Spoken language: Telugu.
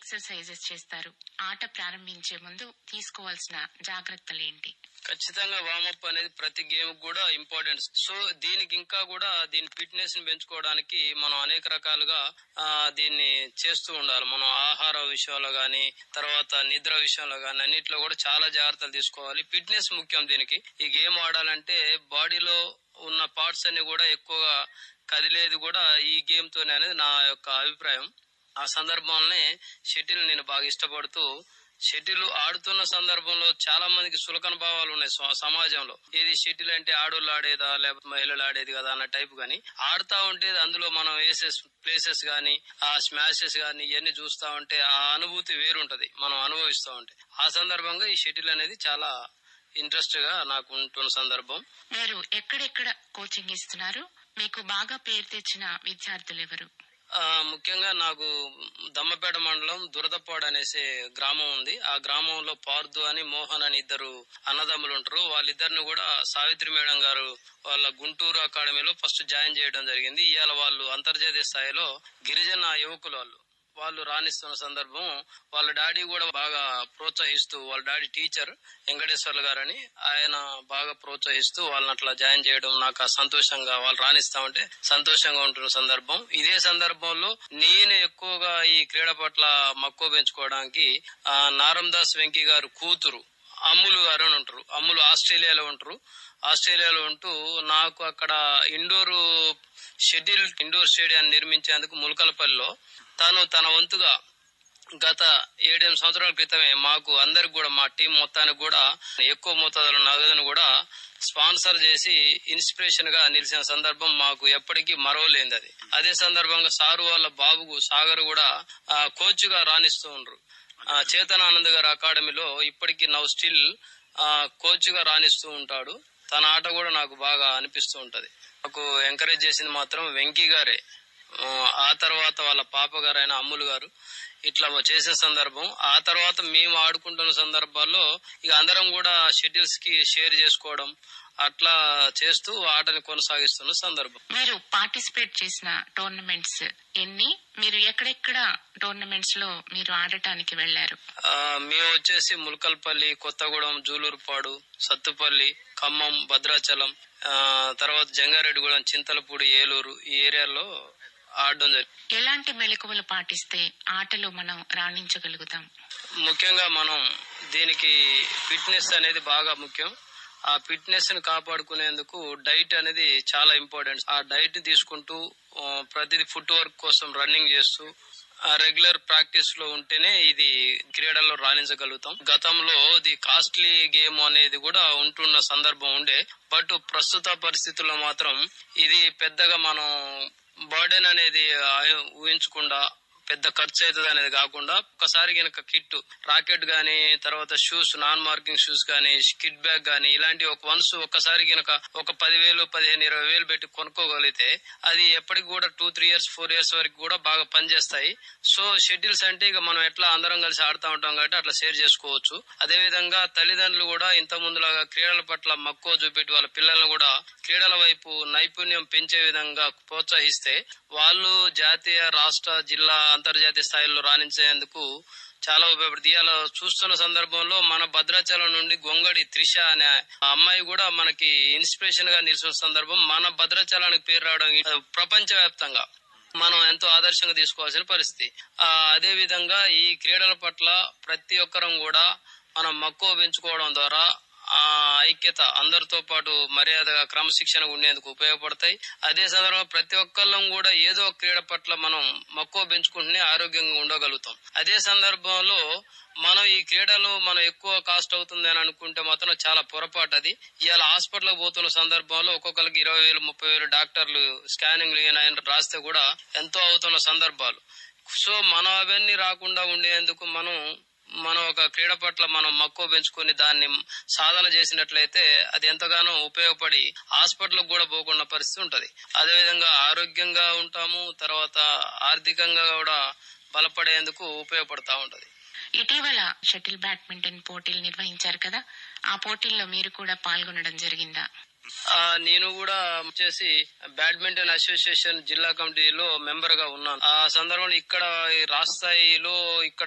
ఎక్సర్సైజెస్ చేస్తారు? ఆట ప్రారంభించే ముందు తీసుకోవాల్సిన జాగ్రత్తలేంటి? ఖచ్చితంగా వార్మప్ అనేది ప్రతి గేమ్ కూడా ఇంపార్టెంట్. సో దీనికి ఇంకా కూడా దీని ఫిట్నెస్ ని పెంచుకోవడానికి మనం అనేక రకాలుగా దీన్ని చేస్తూ ఉండాలి. మనం ఆహార విషయంలో గానీ, తర్వాత నిద్ర విషయంలో గానీ అన్నిట్లో కూడా చాలా జాగ్రత్తలు తీసుకోవాలి. ఫిట్నెస్ ముఖ్యం దీనికి. ఈ గేమ్ ఆడాలంటే బాడీలో ఉన్న పార్ట్స్ అన్ని కూడా ఎక్కువగా కదిలేది కూడా ఈ గేమ్ తోనే అనేది నా యొక్క అభిప్రాయం. ఆ సందర్భంలోనే షటిల్ నేను బాగా ఇష్టపడుతూ షటిల్ ఆడుతున్న సందర్భంలో చాలా మందికి సులకన భావాలు ఉన్నాయి సమాజంలో. ఏది షటిల్ అంటే ఆడోళ్ళు ఆడేదా లేకపోతే మహిళలు ఆడేది కదా అన్న టైప్ గానీ, ఆడుతా ఉంటే అందులో మనం వేసే ప్లేసెస్ గానీ, ఆ స్మాషెస్ గానీ ఇవన్నీ చూస్తా ఉంటే ఆ అనుభూతి వేరుంటది మనం అనుభవిస్తా ఉంటే. ఆ సందర్భంగా ఈ షటిల్ అనేది చాలా ఇంట్రెస్ట్ గా నాకు ఉంటున్న సందర్భం. మీరు ఎక్కడెక్కడ కోచింగ్ ఇస్తున్నారు? మీకు బాగా పేరు తెచ్చిన విద్యార్థులు ఎవరు? ముఖ్యంగా నాకు దమ్మపేట మండలం దురదపాడు అనేసి గ్రామం ఉంది. ఆ గ్రామంలో పార్దు అని మోహన్ అని ఇద్దరు అన్నదమ్ములు ఉంటారు. వాళ్ళిద్దరిని కూడా సావిత్రి మేడం గారు వాళ్ళ గుంటూరు అకాడమీలో ఫస్ట్ జాయిన్ చేయడం జరిగింది. ఇవాళ వాళ్ళు అంతర్జాతీయ స్థాయిలో గిరిజన యువకులు వాళ్ళు రాణిస్తున్న సందర్భం. వాళ్ళ డాడీ కూడా బాగా ప్రోత్సహిస్తూ, వాళ్ళ డాడీ టీచర్ వెంకటేశ్వర్లు గారని, ఆయన బాగా ప్రోత్సహిస్తూ వాళ్ళని అట్లా జాయిన్ చేయడం నాకు సంతోషంగా, వాళ్ళు రాణిస్తా ఉంటే సంతోషంగా ఉంటున్న సందర్భం. ఇదే సందర్భంలో నేను ఎక్కువగా ఈ క్రీడ పట్ల మక్కువ పెంచుకోవడానికి నారందాస్ వెంకీ గారు కూతురు అమ్ములు గారు అని ఉంటారు. అమ్ములు ఆస్ట్రేలియాలో ఉంటారు. ఆస్ట్రేలియాలో ఉంటూ నాకు అక్కడ ఇండోర్ స్టేడియాన్ని నిర్మించేందుకు ములకలపల్లిలో తను తన వంతుగా గత 7 సంవత్సరాల క్రితమే మాకు అందరికి కూడా, మా టీం మొత్తానికి కూడా ఎక్కువ మోతాదులో నగదును కూడా స్పాన్సర్ చేసి ఇన్స్పిరేషన్ గా నిలిచిన సందర్భం మాకు ఎప్పటికీ మరవలేంది. అది అదే సందర్భంగా సారు వాళ్ళ బాబుకు సాగర్ కూడా కోచ్ గా రాణిస్తూ ఉండరు. చేతనానంద్ గారి అకాడమీలో ఇప్పటికీ నౌ స్టిల్ కోచ్ గా రాణిస్తూ ఉంటాడు. తన ఆట కూడా నాకు బాగా అనిపిస్తూ ఉంటది. నాకు ఎంకరేజ్ చేసింది మాత్రం వెంకీ గారే. ఆ తర్వాత వాళ్ళ పాప గారైన అమ్ములు గారు ఇట్లా చేసిన సందర్భం. ఆ తర్వాత మేము ఆడుకుంటున్న సందర్భాల్లో ఇక అందరం కూడా షటిల్స్ కి షేర్ చేసుకోవడం అట్లా చేస్తూ ఆటని కొనసాగిస్తున్న సందర్భం. మీరు పార్టిసిపేట్ చేసిన టోర్నమెంట్స్ ఎన్ని? మీరు ఎక్కడెక్కడ టోర్నమెంట్స్ లో మీరు ఆడటానికి వెళ్లారు? మేము వచ్చేసి ములకల్పల్లి, కొత్తగూడెం, జూలూరుపాడు, సత్తుపల్లి, ఖమ్మం, భద్రాచలం, తర్వాత జంగారెడ్డిగూడెం, చింతలపూడి, ఏలూరు ఈ ఏరియాలో ఆడడం జరిగింది. ఎలాంటి మెలకువలు పాటిస్తే ఆటలో మనం రాణించగలుగుతాం? ముఖ్యంగా మనం దీనికి ఫిట్నెస్ అనేది బాగా ముఖ్యం. ఆ ఫిట్నెస్ ని కాపాడుకునేందుకు డైట్ అనేది చాలా ఇంపార్టెంట్. ఆ డైట్ తీసుకుంటూ ప్రతిదీ ఫుట్ వర్క్ కోసం రన్నింగ్ చేస్తూ రెగ్యులర్ ప్రాక్టీస్ లో ఉంటేనే ఇది క్రీడల్లో రాణించగలుగుతాం. గతంలో ఇది కాస్ట్లీ గేమ్ అనేది కూడా ఉంటున్న సందర్భం ఉండే. బట్ ప్రస్తుత పరిస్థితుల్లో మాత్రం ఇది పెద్దగా మనం బర్డెన్ అనేది ఊహించకుండా పెద్ద ఖర్చు అవుతుంది అనేది కాకుండా ఒక్కసారి గనక కిట్, రాకెట్ గానీ, తర్వాత షూస్, నాన్ మార్కింగ్ షూస్ గానీ, కిట్ బ్యాగ్ గానీ ఇలాంటి ఒక్కసారి గనక ఒక 10,000, 15,000, 20,000 పెట్టి కొనుక్కోగలిగితే అది ఎప్పటికి కూడా 2-3 years 4 years వరకు కూడా బాగా పనిచేస్తాయి. సో షటిల్స్ అంటే ఇక మనం ఎట్లా అందరం కలిసి ఆడుతూ ఉంటాం కాబట్టి అట్లా షేర్ చేసుకోవచ్చు. అదే విధంగా తల్లిదండ్రులు కూడా ఇంత ముందులాగా క్రీడల పట్ల మక్కువ చూపెట్టి వాళ్ళ పిల్లలను కూడా క్రీడల వైపు నైపుణ్యం పెంచే విధంగా ప్రోత్సహిస్తే వాళ్ళు జాతీయ, రాష్ట్ర, జిల్లా, అంతర్జాతీయ స్థాయిలో రాణించేందుకు చాలా ఉపయోగపడుతుంది. ఇలా చూస్తున్న సందర్భంలో మన భద్రాచలం నుండి గొంగడి త్రిష అనే అమ్మాయి కూడా మనకి ఇన్స్పిరేషన్ గా నిలిచిన సందర్భం. మన భద్రాచలానికి పేరు రావడం ప్రపంచ వ్యాప్తంగా మనం ఎంతో ఆదర్శంగా తీసుకోవాల్సిన పరిస్థితి. అదే విధంగా ఈ క్రీడల పట్ల ప్రతి ఒక్కరం కూడా మనం మక్కువ పెంచుకోవడం ద్వారా ఐక్యత, అందరితో పాటు మర్యాదగా క్రమశిక్షణ ఉండేందుకు ఉపయోగపడతాయి. అదే సందర్భంలో ప్రతి ఒక్కళ్ళం కూడా ఏదో క్రీడ పట్ల మనం మక్కువ పెంచుకుంటూనే ఆరోగ్యంగా ఉండగలుగుతాం. అదే సందర్భంలో మనం ఈ క్రీడలు మనం ఎక్కువ కాస్ట్ అవుతుంది అని అనుకుంటే మాత్రం చాలా పొరపాటు. అది ఇవాళ హాస్పిటల్ పోతున్న సందర్భంలో ఒక్కొక్కరికి 20,000, 30,000 డాక్టర్లు స్కానింగ్ రాస్తే కూడా ఎంతో అవుతున్న సందర్భాలు. సో మనం అవన్నీ రాకుండా ఉండేందుకు మనం ఒక క్రీడ పట్ల మనం మక్కువ పెంచుకుని దాన్ని సాధన చేసినట్లయితే అది ఎంతగానో ఉపయోగపడి హాస్పిటల్ కూడా పోకుండా పరిస్థితి ఉంటది. అదేవిధంగా ఆరోగ్యంగా ఉంటాము, తర్వాత ఆర్థికంగా కూడా బలపడేందుకు ఉపయోగపడతా ఉంటది. ఇటీవల షటిల్ బ్యాడ్మింటన్ పోటీలు నిర్వహించారు కదా, ఆ పోటీల్లో మీరు కూడా పాల్గొనడం జరిగిందా? నేను కూడా వచ్చేసి బ్యాడ్మింటన్ అసోసియేషన్ జిల్లా కమిటీలో మెంబర్ గా ఉన్నాను. ఆ సందర్భంలో ఇక్కడ రాష్ట్ర స్థాయిలో ఇక్కడ